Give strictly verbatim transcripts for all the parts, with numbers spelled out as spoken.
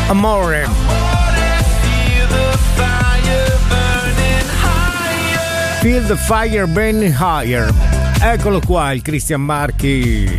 Amore. Feel the fire burning higher. Eccolo qua il Christian Marchi,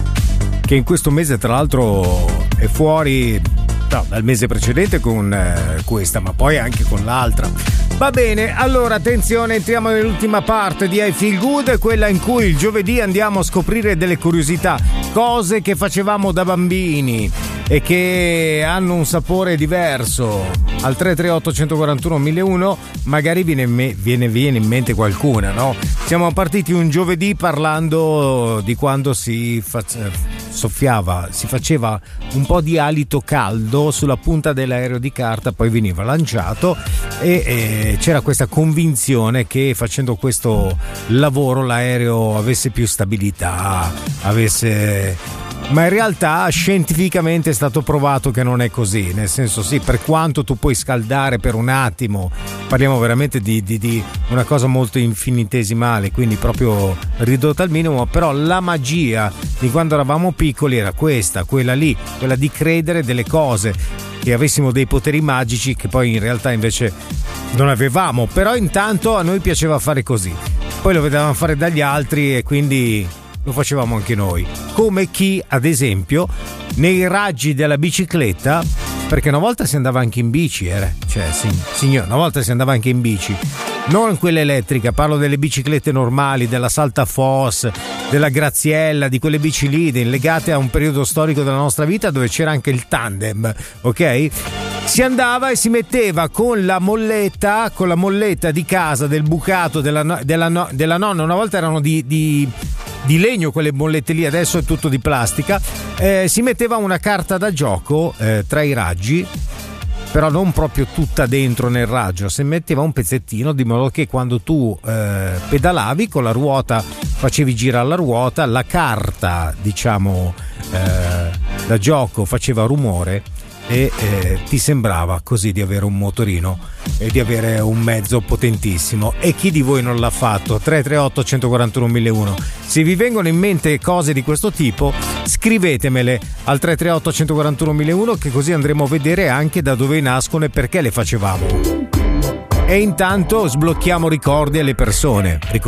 che in questo mese tra l'altro è fuori, no, dal mese precedente con eh, questa, ma poi anche con l'altra. Va bene, allora attenzione, entriamo nell'ultima parte di I Feel Good, quella in cui il giovedì andiamo a scoprire delle curiosità, cose che facevamo da bambini e che hanno un sapore diverso. Al tre tre otto uno quattro uno mille uno magari viene, me, viene, viene in mente qualcuna, no? Siamo partiti un giovedì parlando di quando si fa, soffiava, si faceva un po' di alito caldo sulla punta dell'aereo di carta, poi veniva lanciato e, e c'era questa convinzione che facendo questo lavoro l'aereo avesse più stabilità, avesse... Ma in realtà scientificamente è stato provato che non è così, nel senso sì, per quanto tu puoi scaldare per un attimo, parliamo veramente di, di, di una cosa molto infinitesimale, quindi proprio ridotta al minimo, però la magia di quando eravamo piccoli era questa, quella lì, quella di credere delle cose, che avessimo dei poteri magici che poi in realtà invece non avevamo, però intanto a noi piaceva fare così, poi lo vedevamo fare dagli altri e quindi... lo facevamo anche noi, come chi ad esempio nei raggi della bicicletta, perché una volta si andava anche in bici, eh? Cioè sì, signor, una volta si andava anche in bici, non quella elettrica, parlo delle biciclette normali, della Saltafos, della Graziella, di quelle bici lì legate a un periodo storico della nostra vita dove c'era anche il tandem, ok? Si andava e si metteva con la molletta, con la molletta di casa del bucato della, della, della nonna, una volta erano di, di di legno quelle bollette lì, adesso è tutto di plastica, eh, si metteva una carta da gioco eh, tra i raggi, però non proprio tutta dentro nel raggio, si metteva un pezzettino di modo che quando tu eh, pedalavi con la ruota, facevi girare la ruota, la carta diciamo eh, da gioco faceva rumore e eh, ti sembrava così di avere un motorino e di avere un mezzo potentissimo. E chi di voi non l'ha fatto? tre tre otto uno quattro uno mille uno. Se vi vengono in mente cose di questo tipo, scrivetemele al tre tre otto uno quattro uno mille uno, che così andremo a vedere anche da dove nascono e perché le facevamo. E intanto sblocchiamo ricordi alle persone.